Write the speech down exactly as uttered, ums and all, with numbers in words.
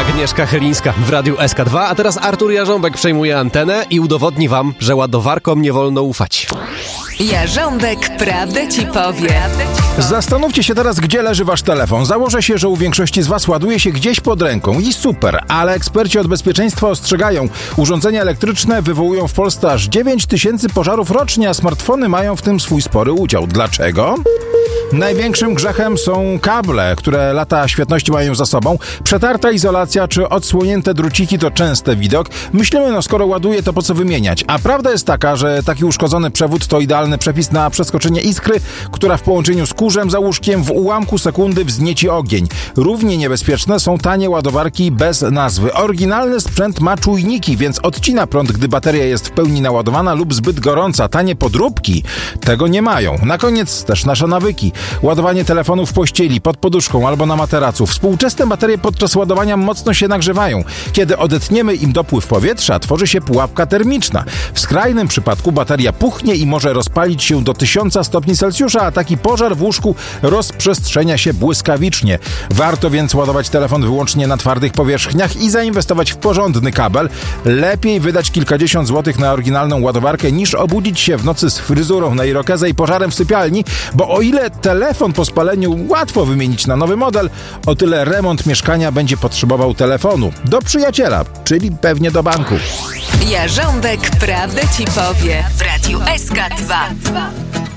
Agnieszka Chylińska w Radiu S K dwa, a teraz Artur Jarząbek przejmuje antenę i udowodni wam, że ładowarkom nie wolno ufać. Jarząbek prawdę ci powie. Zastanówcie się teraz, gdzie leży wasz telefon. Założę się, że u większości z was ładuje się gdzieś pod ręką i super, ale eksperci od bezpieczeństwa ostrzegają. Urządzenia elektryczne wywołują w Polsce aż dziewięć tysięcy pożarów rocznie, a smartfony mają w tym swój spory udział. Dlaczego? Największym grzechem są kable, które lata świetności mają za sobą. Przetarta izolacja czy odsłonięte druciki to częsty widok. Myślimy, no skoro ładuje, to po co wymieniać? A prawda jest taka, że taki uszkodzony przewód to idealny przepis na przeskoczenie iskry, która w połączeniu z kurzem za łóżkiem w ułamku sekundy wznieci ogień. Równie niebezpieczne są tanie ładowarki bez nazwy. Oryginalny sprzęt ma czujniki, więc odcina prąd, gdy bateria jest w pełni naładowana lub zbyt gorąca. Tanie podróbki tego nie mają. Na koniec też nasze nawyki. Ładowanie telefonu w pościeli, pod poduszką albo na materacu. Współczesne baterie podczas ładowania mocno się nagrzewają. Kiedy odetniemy im dopływ powietrza, tworzy się pułapka termiczna. W skrajnym przypadku bateria puchnie i może rozpalić się do tysiąca stopni Celsjusza, a taki pożar w łóżku rozprzestrzenia się błyskawicznie. Warto więc ładować telefon wyłącznie na twardych powierzchniach i zainwestować w porządny kabel. Lepiej wydać kilkadziesiąt złotych na oryginalną ładowarkę, niż obudzić się w nocy z fryzurą na irokezę i pożarem w sypialni, bo o ile telefon po spaleniu łatwo wymienić na nowy model, o tyle remont mieszkania będzie potrzebował telefonu do przyjaciela, czyli pewnie do banku. Jarząbek prawdę ci powie w Radiu S K dwa.